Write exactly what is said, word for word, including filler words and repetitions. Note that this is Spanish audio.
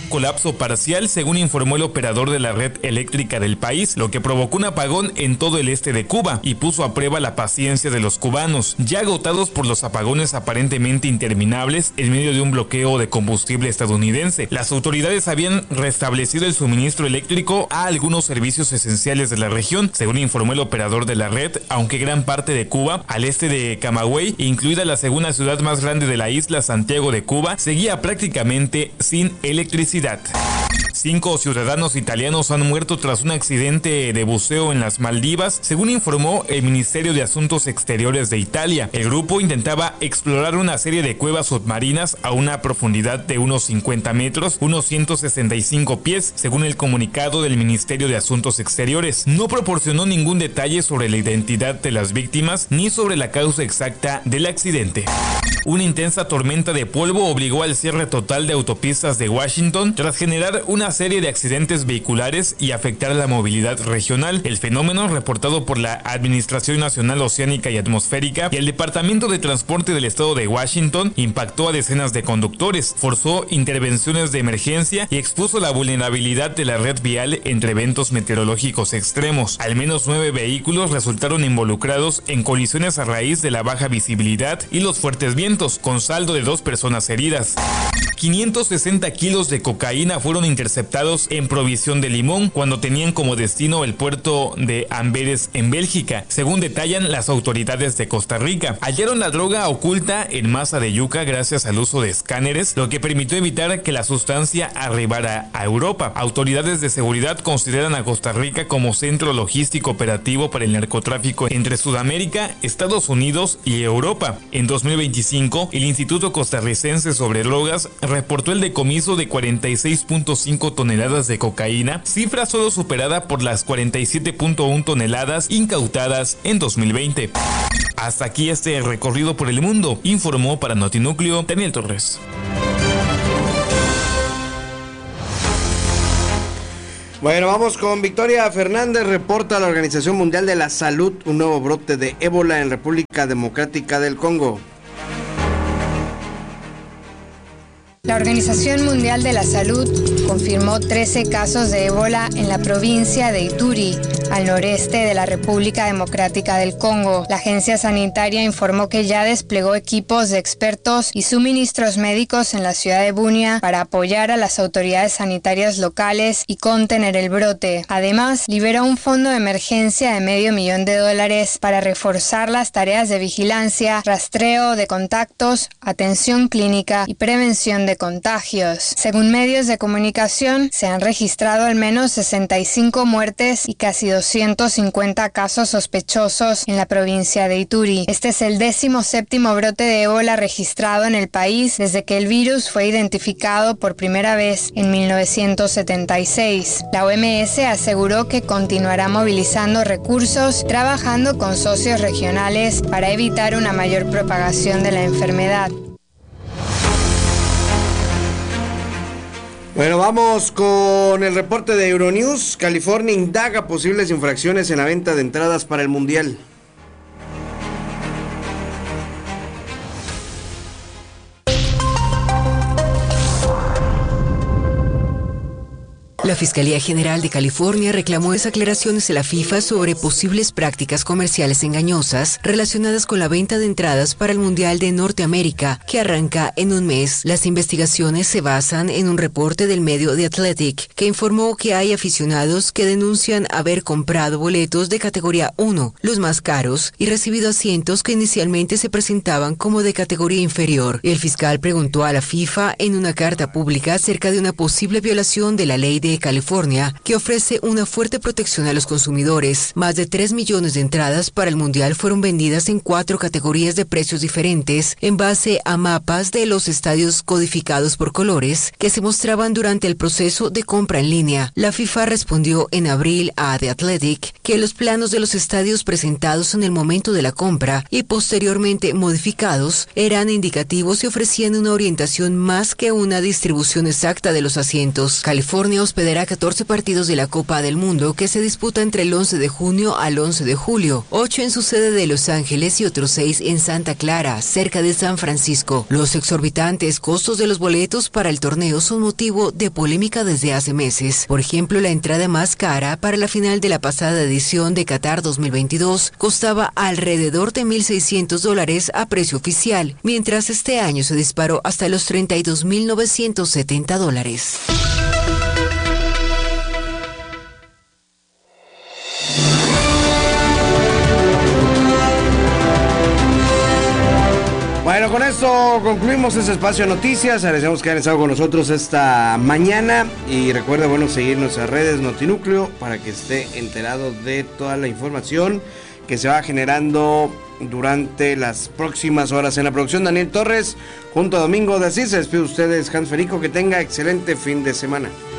colapso parcial, según informó el operador de la red eléctrica del país, lo que provocó un apagón en todo el este de Cuba y puso a prueba la paciencia de los cubanos, ya agotados por los apagones aparentemente interminables en medio de un bloqueo de combustible estadounidense. Las autoridades habían restablecido el suministro eléctrico a algunos servicios esenciales de la región, según informó el operador de la red, aunque gran parte de Cuba, al este de Camagüey, incluida la segunda ciudad más grande de la isla, Santiago de Cuba, seguía prácticamente sin electricidad. Cinco ciudadanos italianos han muerto tras un accidente de buceo en las Maldivas, según informó el Ministerio de Asuntos Exteriores de Italia. El grupo intentaba explorar una serie de cuevas submarinas a una profundidad de unos cincuenta metros, unos ciento sesenta y cinco pies, según el comunicado del Ministerio de Asuntos Exteriores. No proporcionó ningún detalle sobre la identidad de las víctimas ni sobre la causa exacta del accidente. Una intensa tormenta de polvo obligó al cierre total de autopistas de Washington tras generar una serie de accidentes vehiculares y afectar la movilidad regional. El fenómeno, reportado por la Administración Nacional Oceánica y Atmosférica y el Departamento de Transporte del Estado de Washington, impactó a decenas de conductores, forzó intervenciones de emergencia y expuso la vulnerabilidad de la red vial entre eventos meteorológicos extremos. Al menos nueve vehículos resultaron involucrados en colisiones a raíz de la baja visibilidad y los fuertes vientos, con saldo de dos personas heridas. quinientos sesenta kilos de cocaína fueron interceptados en Provisión de Limón cuando tenían como destino el puerto de Amberes en Bélgica, según detallan las autoridades de Costa Rica. Hallaron la droga oculta en masa de yuca gracias al uso de escáneres, lo que permitió evitar que la sustancia arribara a Europa. Autoridades de seguridad consideran a Costa Rica como centro logístico operativo para el narcotráfico entre Sudamérica, Estados Unidos y Europa. En dos mil veinticinco, el Instituto Costarricense sobre Drogas reportó el decomiso de cuarenta y seis punto cinco toneladas de cocaína, cifra solo superada por las cuarenta y siete punto uno toneladas incautadas en dos mil veinte. Hasta aquí este recorrido por el mundo, informó para Notinúcleo Daniel Torres. Bueno, vamos con Victoria Fernández. Reporta la Organización Mundial de la Salud un nuevo brote de ébola en República Democrática del Congo. La Organización Mundial de la Salud confirmó trece casos de ébola en la provincia de Ituri, al noreste de la República Democrática del Congo. La agencia sanitaria informó que ya desplegó equipos de expertos y suministros médicos en la ciudad de Bunia para apoyar a las autoridades sanitarias locales y contener el brote. Además, liberó un fondo de emergencia de medio millón de dólares para reforzar las tareas de vigilancia, rastreo de contactos, atención clínica y prevención de contagios. Según medios de comunicación, se han registrado al menos sesenta y cinco muertes y casi doscientos cincuenta casos sospechosos en la provincia de Ituri. Este es el décimo séptimo brote de ébola registrado en el país desde que el virus fue identificado por primera vez en mil novecientos setenta y seis. La O M S aseguró que continuará movilizando recursos, trabajando con socios regionales para evitar una mayor propagación de la enfermedad. Bueno, vamos con el reporte de Euronews. California indaga posibles infracciones en la venta de entradas para el Mundial. La Fiscalía General de California reclamó aclaraciones a la FIFA sobre posibles prácticas comerciales engañosas relacionadas con la venta de entradas para el Mundial de Norteamérica, que arranca en un mes. Las investigaciones se basan en un reporte del medio The Athletic, que informó que hay aficionados que denuncian haber comprado boletos de categoría uno, los más caros, y recibido asientos que inicialmente se presentaban como de categoría inferior. El fiscal preguntó a la FIFA en una carta pública acerca de una posible violación de la ley de California, que ofrece una fuerte protección a los consumidores. Más de tres millones de entradas para el Mundial fueron vendidas en cuatro categorías de precios diferentes, en base a mapas de los estadios codificados por colores que se mostraban durante el proceso de compra en línea. La FIFA respondió en abril a The Athletic que los planos de los estadios presentados en el momento de la compra y posteriormente modificados eran indicativos y ofrecían una orientación más que una distribución exacta de los asientos. California hospedó concederá catorce partidos de la Copa del Mundo que se disputa entre el once de junio al once de julio, ocho en su sede de Los Ángeles y otros seis en Santa Clara, cerca de San Francisco. Los exorbitantes costos de los boletos para el torneo son motivo de polémica desde hace meses. Por ejemplo, la entrada más cara para la final de la pasada edición de Qatar dos mil veintidós costaba alrededor de mil seiscientos dólares a precio oficial, mientras este año se disparó hasta los treinta y dos mil novecientos setenta dólares. Bueno, con esto concluimos este espacio de noticias. Agradecemos que hayan estado con nosotros esta mañana. Y recuerda, bueno, seguir en nuestras redes Notinúcleo para que esté enterado de toda la información que se va generando durante las próximas horas. En la producción, Daniel Torres, junto a Domingo de Asís. Se despide ustedes, Hans Ferico. Que tenga excelente fin de semana.